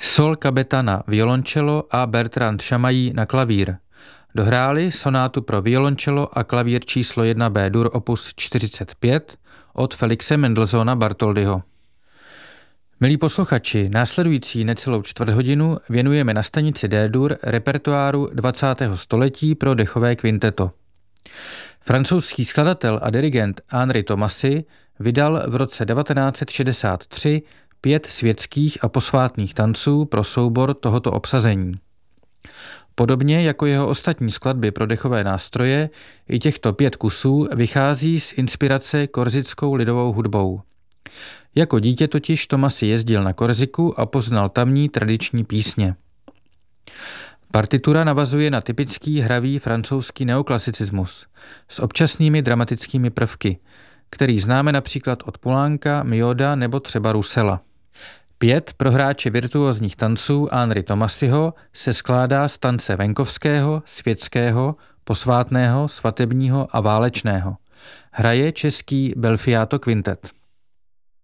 Sol Cabeta na violoncello a Bertrand Chamailly na klavír. Dohráli sonátu pro violoncello a klavír číslo 1 B-dur opus 45 od Felixe Mendelssohna Bartholdyho. Milí posluchači, následující necelou čtvrthodinu věnujeme na stanici D-dur repertoáru 20. století pro dechové kvinteto. Francouzský skladatel a dirigent Henri Thomasy vydal v roce 1963 5 světských a posvátných tanců pro soubor tohoto obsazení. Podobně jako jeho ostatní skladby pro dechové nástroje, i těchto 5 kusů vychází z inspirace korzickou lidovou hudbou. Jako dítě totiž Thomasy jezdil na Korziku a poznal tamní tradiční písně. Partitura navazuje na typický hravý francouzský neoklasicismus s občasnými dramatickými prvky, který známe například od Poulenca, Mioda nebo třeba Roussela. 5 pro hráče virtuózních tanců Henri Thomasyho se skládá z tance venkovského, světského, posvátného, svatebního a válečného. Hraje český Belfiato Quintet.